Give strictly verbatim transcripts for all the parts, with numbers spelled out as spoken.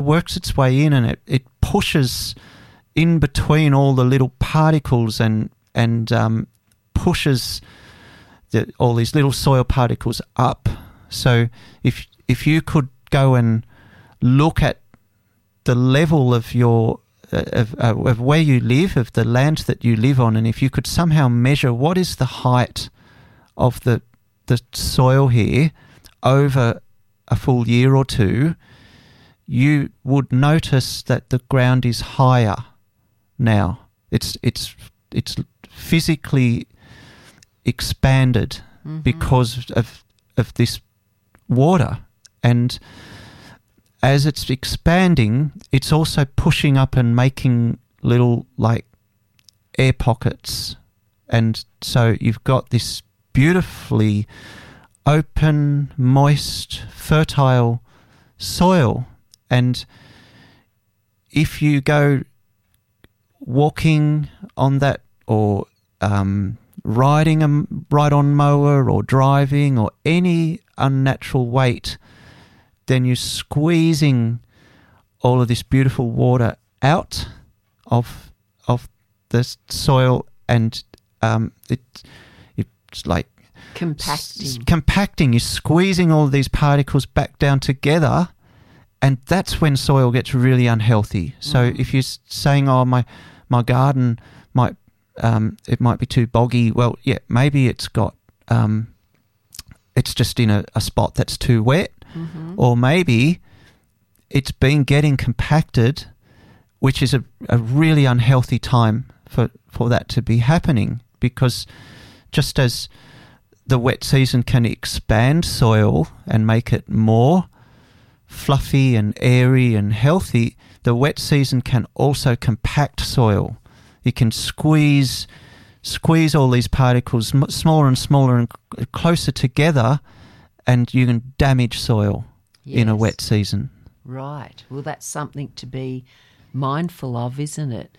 works its way in and it, it pushes in between all the little particles and and um, pushes the, all these little soil particles up. So if if you could go and look at the level of your uh, of, uh, of where you live, of the land that you live on, and if you could somehow measure what is the height of the the soil here over a full year or two, you would notice that the ground is higher now. It's it's it's physically expanded mm-hmm. because of of this water, and as it's expanding, it's also pushing up and making little like air pockets, and so you've got this beautifully open, moist, fertile soil. And if you go walking on that, or um, riding a ride-on mower, or driving, or any unnatural weight, then you're squeezing all of this beautiful water out of of the soil, and um, it it's like compacting. S- compacting. You're squeezing all of these particles back down together. And that's when soil gets really unhealthy. So mm. if you're saying, "Oh, my my garden might um, it might be too boggy," well, yeah, maybe it's got um, it's just in a, a spot that's too wet, mm-hmm. or maybe it's been getting compacted, which is a, a really unhealthy time for, for that to be happening. Because just as the wet season can expand soil and make it more fluffy and airy and healthy, the wet season can also compact soil. It can squeeze squeeze all these particles m- smaller and smaller and c- closer together, and you can damage soil yes. in a wet season. Right. Well, that's something to be mindful of, isn't it?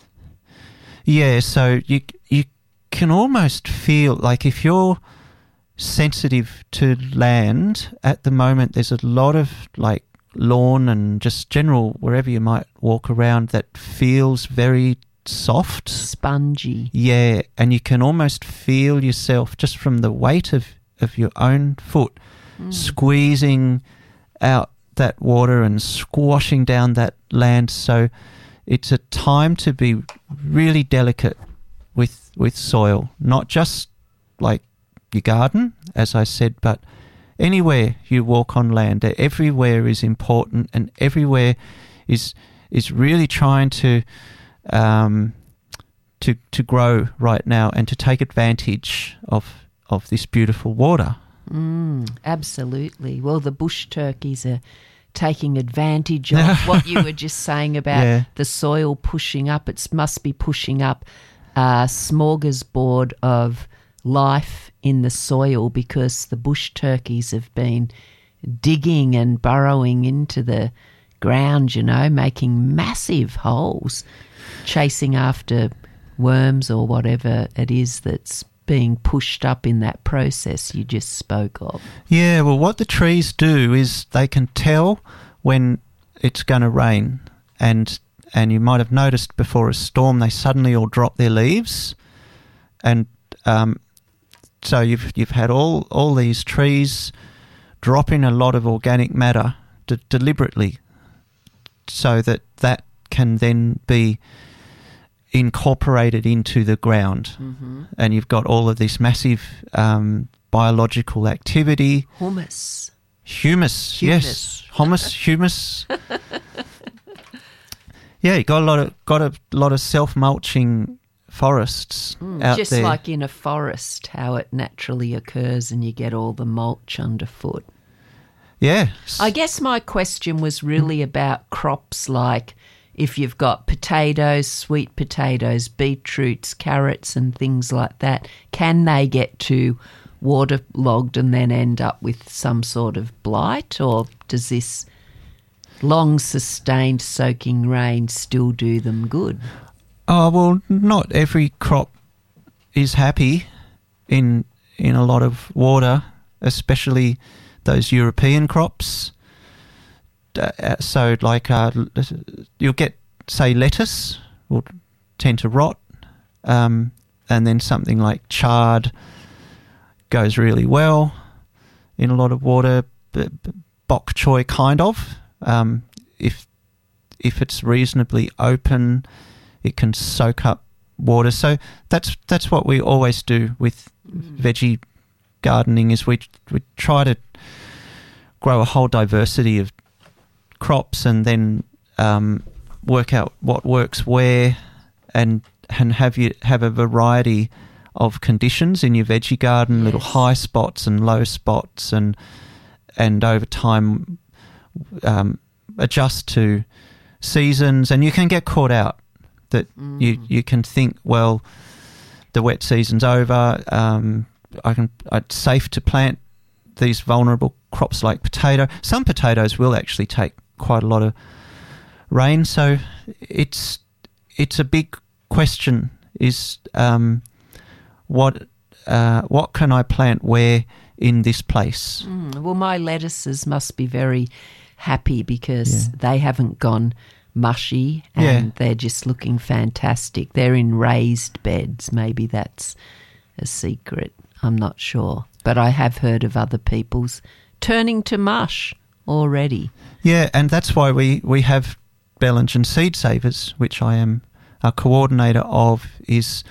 Yeah, so you you can almost feel like if you're sensitive to land at the moment, there's a lot of like lawn and just general wherever you might walk around that feels very soft, spongy. Yeah, and you can almost feel yourself just from the weight of, of your own foot mm. squeezing out that water and squashing down that land. So it's a time to be really delicate with with soil, not just like your garden, as I said, but anywhere you walk on land. Everywhere is important, and everywhere is is really trying to um, to to grow right now and to take advantage of of this beautiful water. Mm, absolutely. Well, the bush turkeys are taking advantage of what you were just saying about yeah. the soil pushing up. It must be pushing up a smorgasbord of life in the soil, because the bush turkeys have been digging and burrowing into the ground, you know, making massive holes, chasing after worms or whatever it is that's being pushed up in that process you just spoke of. Yeah, well, what the trees do is they can tell when it's going to rain, and and you might have noticed before a storm they suddenly all drop their leaves, and um, so you've you've had all, all these trees dropping a lot of organic matter de- deliberately, so that that can then be incorporated into the ground, mm-hmm. and you've got all of this massive um, biological activity. Humus. Humus, humus. yes, humus, humus. Yeah, you got a lot of got a lot of self mulching forests mm, out just there. Just like in a forest, how it naturally occurs, and you get all the mulch underfoot. Yeah. I guess my question was really about crops, like if you've got potatoes, sweet potatoes, beetroots, carrots and things like that, can they get too waterlogged and then end up with some sort of blight, or does this long sustained soaking rain still do them good? Oh, well, not every crop is happy in in a lot of water, especially those European crops. uh, so like uh, you'll get, say, lettuce will tend to rot, um, and then something like chard goes really well in a lot of water. B- b- bok choy kind of. Um, if if it's reasonably open, it can soak up water. So that's that's what we always do with mm. veggie gardening, is we we try to grow a whole diversity of crops and then um, work out what works where, and and have you have a variety of conditions in your veggie garden, yes. little high spots and low spots, and and over time um, adjust to seasons. And you can get caught out that mm. you you can think, well, the wet season's over. Um, I can. It's safe to plant these vulnerable crops like potato. Some potatoes will actually take quite a lot of rain, so it's it's a big question. Is um, what uh, what can I plant where in this place? Mm, well, my lettuces must be very happy because yeah. they haven't gone mushy and yeah. they're just looking fantastic. They're in raised beds. Maybe that's a secret. I'm not sure. But I have heard of other people's turning to mush already. Yeah, and that's why we, we have Bellingen Seed Savers, which I am a coordinator of, is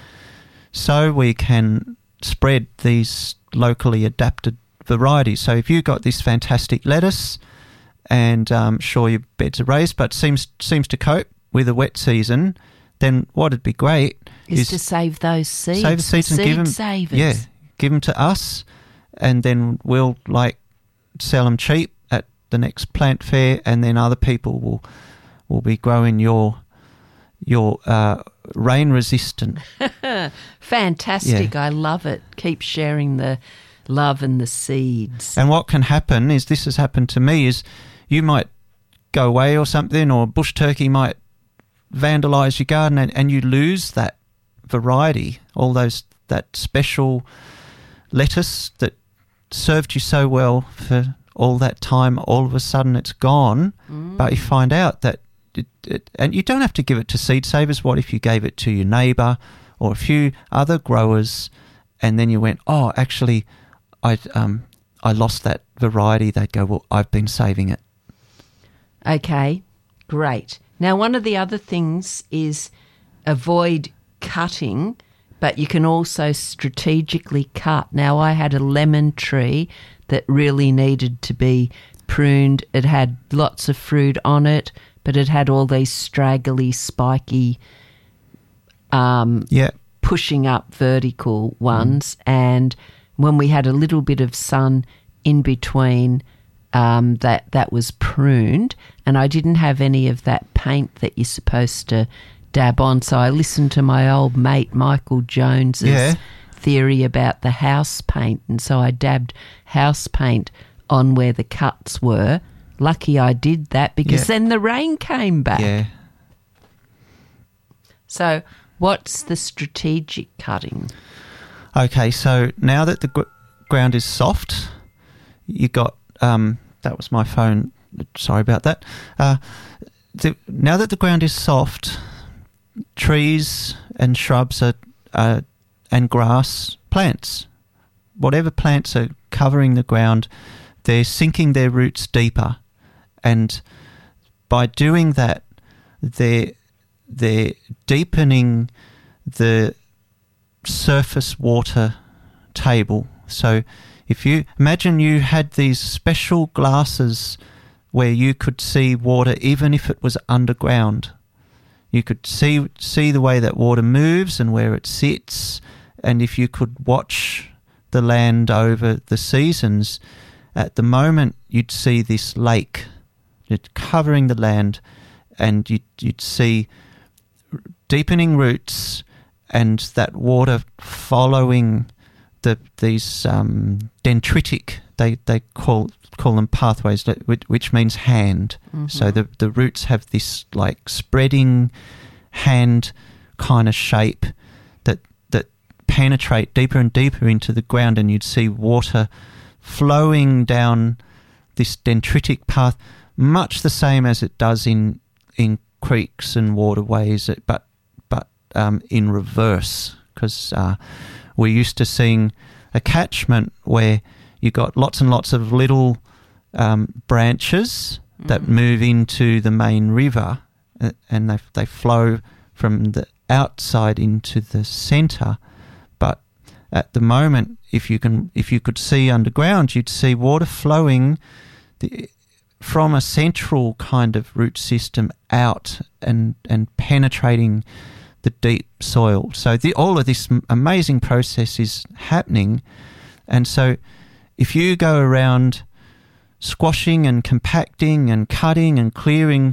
so we can spread these locally adapted varieties. So if you've got this fantastic lettuce, and um, sure, your beds are raised, but seems seems to cope with a wet season, then what'd be great is, is to save those seeds. Save the seeds and seed give them, savers. yeah, give them to us, and then we'll like sell them cheap at the next plant fair, and then other people will will be growing your your uh, rain resistant. Fantastic! Yeah. I love it. Keep sharing the love and the seeds. And what can happen is, this has happened to me, is you might go away or something, or bush turkey might vandalise your garden, and, and you lose that variety, all those that special lettuce that served you so well for all that time. All of a sudden it's gone, mm. but you find out that it, it, and you don't have to give it to Seed Savers. What if you gave it to your neighbour or a few other growers, and then you went, oh, actually I um I lost that variety? They'd go, well, I've been saving it. Okay, great. Now, one of the other things is avoid cutting, but you can also strategically cut. Now, I had a lemon tree that really needed to be pruned. It had lots of fruit on it, but it had all these straggly, spiky, um, yeah. pushing up vertical ones. Mm. And when we had a little bit of sun in between, um, that that was pruned, and I didn't have any of that paint that you're supposed to dab on. So I listened to my old mate Michael Jones's yeah. theory about the house paint, and so I dabbed house paint on where the cuts were. Lucky I did that, because yeah. then the rain came back. Yeah. So what's the strategic cutting? Okay, so now that the gr- ground is soft, you got um, that was my phone. Sorry about that. Uh, the, now that the ground is soft, trees and shrubs are, uh, and grass, plants, whatever plants are covering the ground, they're sinking their roots deeper, and by doing that, they're they're deepening the surface water table. So if you imagine you had these special glasses where you could see water even if it was underground, you could see see the way that water moves and where it sits, and if you could watch the land over the seasons, at the moment you'd see this lake covering the land, and you'd, you'd see deepening roots and that water following the these um, dendritic, they they call call them pathways, which, which means hand. Mm-hmm. So the the roots have this like spreading hand kind of shape that that penetrate deeper and deeper into the ground, and you'd see water flowing down this dendritic path, much the same as it does in in creeks and waterways, but but um, in reverse, because uh, we're used to seeing a catchment where you got lots and lots of little um, branches mm. that move into the main river, uh, and they they flow from the outside into the centre. But at the moment, if you can, if you could see underground, you'd see water flowing the, from a central kind of root system out and and penetrating the deep soil. So the, all of this amazing process is happening, and so if you go around squashing and compacting and cutting and clearing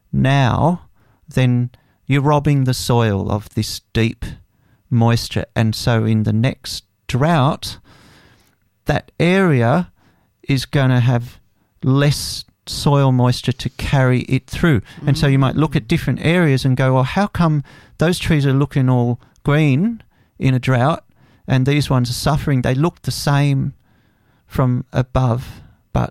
now, then you're robbing the soil of this deep moisture. And so in the next drought, that area is going to have less soil moisture to carry it through. Mm-hmm. And so you might look at different areas and go, well, how come those trees are looking all green in a drought and these ones are suffering? They look the same from above, but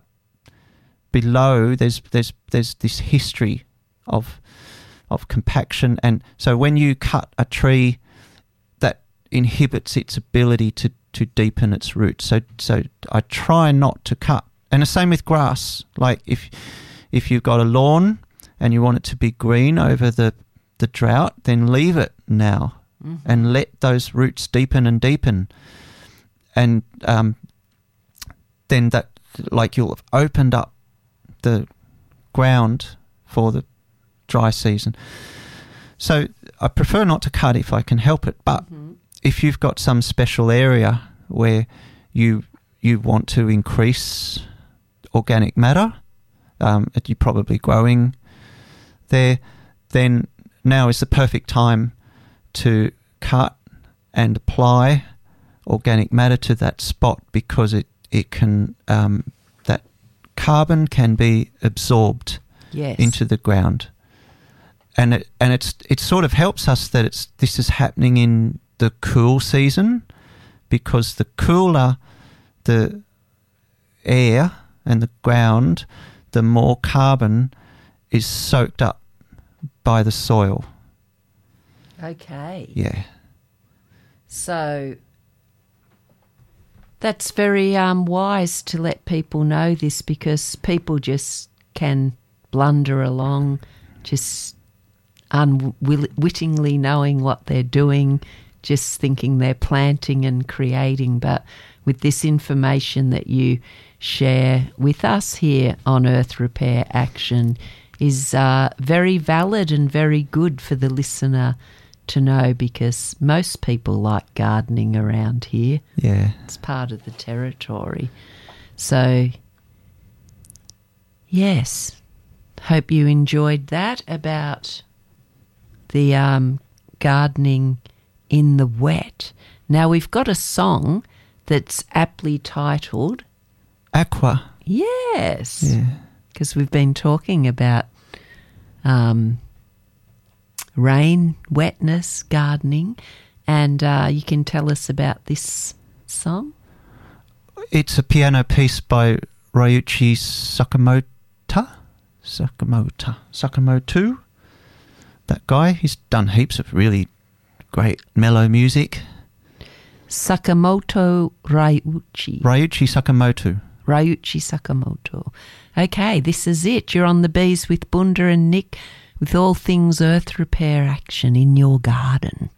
below there's there's there's this history of of compaction. And so when you cut a tree, that inhibits its ability to, to deepen its roots. So so I try not to cut. And the same with grass. Like if if you've got a lawn and you want it to be green over the, the drought, then leave it now mm-hmm. and let those roots deepen and deepen. And um, then that, like, you'll have opened up the ground for the dry season. So I prefer not to cut if I can help it. But mm-hmm. if you've got some special area where you you want to increase organic matter, um, that you're probably growing there, then now is the perfect time to cut and apply organic matter to that spot, because it, it can, um, that carbon can be absorbed yes. into the ground. And it and it's it sort of helps us that it's this is happening in the cool season, because the cooler the air and the ground, the more carbon is soaked up by the soil. Okay. Yeah. So that's very um, wise to let people know this, because people just can blunder along, just unwittingly knowing what they're doing, just thinking they're planting and creating. But with this information that you share with us here on Earth Repair Action is uh, very valid and very good for the listener to know, because most people like gardening around here. Yeah. It's part of the territory. So, yes, hope you enjoyed that about the um, gardening in the wet. Now, we've got a song that's aptly titled Aqua. Yes. Yeah. Because we've been talking about um, rain, wetness, gardening, and uh, you can tell us about this song. It's a piano piece by Ryuichi Sakamoto. Sakamoto. Sakamoto. That guy, he's done heaps of really great mellow music. Sakamoto Ryuichi. Ryuichi Sakamoto. Ryuichi Sakamoto. Okay, this is it. You're on the Bees with Bunda and Nick, with all things Earth Repair Action in your garden.